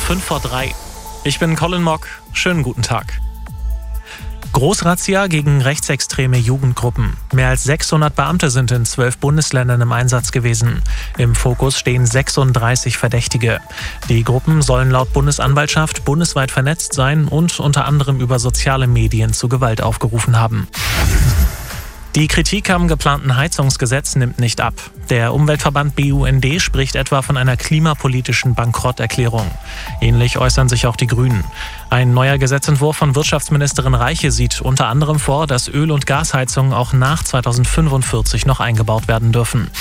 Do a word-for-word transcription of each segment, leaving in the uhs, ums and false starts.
fünf vor drei. Ich bin Colin Mock. Schönen guten Tag. Großrazzia gegen rechtsextreme Jugendgruppen. Mehr als sechshundert Beamte sind in zwölf Bundesländern im Einsatz gewesen. Im Fokus stehen sechsunddreißig Verdächtige. Die Gruppen sollen laut Bundesanwaltschaft bundesweit vernetzt sein und unter anderem über soziale Medien zu Gewalt aufgerufen haben. Die Kritik am geplanten Heizungsgesetz nimmt nicht ab. Der Umweltverband B U N D spricht etwa von einer klimapolitischen Bankrotterklärung. Ähnlich äußern sich auch die Grünen. Ein neuer Gesetzentwurf von Wirtschaftsministerin Reiche sieht unter anderem vor, dass Öl- und Gasheizungen auch nach zweitausendfünfundvierzig noch eingebaut werden dürfen.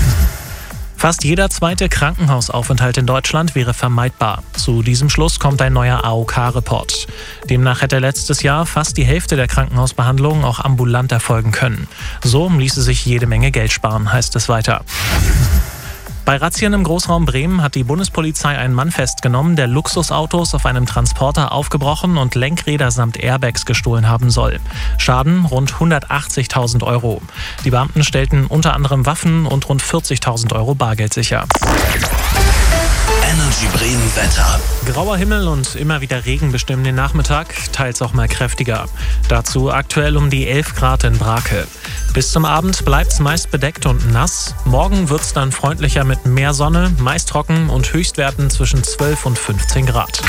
Fast jeder zweite Krankenhausaufenthalt in Deutschland wäre vermeidbar. Zu diesem Schluss kommt ein neuer A O K-Report. Demnach hätte letztes Jahr fast die Hälfte der Krankenhausbehandlungen auch ambulant erfolgen können. So ließe sich jede Menge Geld sparen, heißt es weiter. Bei Razzien im Großraum Bremen hat die Bundespolizei einen Mann festgenommen, der Luxusautos auf einem Transporter aufgebrochen und Lenkräder samt Airbags gestohlen haben soll. Schaden rund hundertachtzigtausend Euro. Die Beamten stellten unter anderem Waffen und rund vierzigtausend Euro Bargeld sicher. Energy Bremen Wetter. Grauer Himmel und immer wieder Regen bestimmen den Nachmittag, teils auch mal kräftiger. Dazu aktuell um die elf Grad in Brake. Bis zum Abend bleibt's meist bedeckt und nass. Morgen wird's dann freundlicher mit mehr Sonne, meist trocken und Höchstwerten zwischen zwölf und fünfzehn Grad.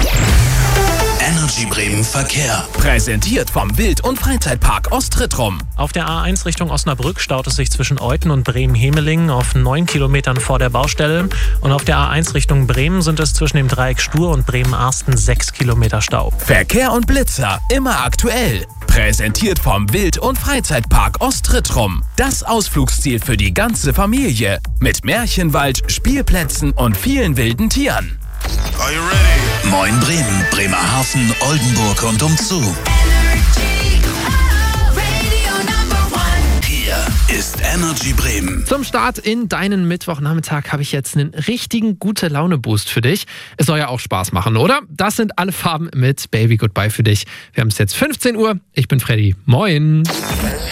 Energy Bremen Verkehr. Präsentiert vom Wild- und Freizeitpark Ostrittrum. Auf der A eins Richtung Osnabrück staut es sich zwischen Euthen und Bremen-Hemeling auf neun Kilometern vor der Baustelle. Und auf der A eins Richtung Bremen sind es zwischen dem Dreieck Stur und Bremen-Arsten sechs Kilometer Stau. Verkehr und Blitzer, immer aktuell. Präsentiert vom Wild- und Freizeitpark Ostrittrum. Das Ausflugsziel für die ganze Familie. Mit Märchenwald, Spielplätzen und vielen wilden Tieren. Are you ready? Moin Bremen, Bremerhaven, Oldenburg und umzu. Hier ist Energy Bremen. Zum Start in deinen Mittwochnachmittag habe ich jetzt einen richtigen Gute-Laune-Boost für dich. Es soll ja auch Spaß machen, oder? Das sind alle Farben mit Baby Goodbye für dich. Wir haben es jetzt fünfzehn Uhr. Ich bin Freddy. Moin.